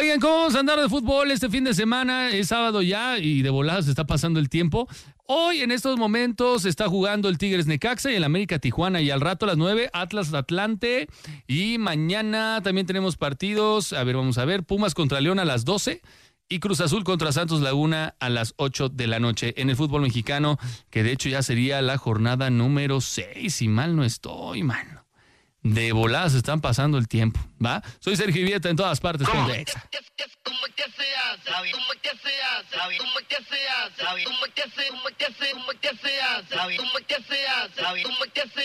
Oigan, ¿cómo vamos a andar de fútbol este fin de semana? Es sábado ya y de volada se está pasando el tiempo. Hoy en estos momentos está jugando el Tigres Necaxa y el América Tijuana, y al rato a las 9 Atlas Atlante, y mañana también tenemos partidos. A ver, vamos a ver, Pumas contra León a las 12 y Cruz Azul contra Santos Laguna a las 8 de la noche en el fútbol mexicano, que de hecho ya sería la jornada número 6, si mal no estoy, mano. De volada se están pasando el tiempo, ¿va? Soy Sergio Vieta en todas partes. ¿Cómo? Ponte Exa. ¿Cómo que se hace? ¿Cómo que se hace? ¿Cómo que se hace? ¿Cómo que se hace? ¿Cómo que se hace? ¿Cómo que se hace?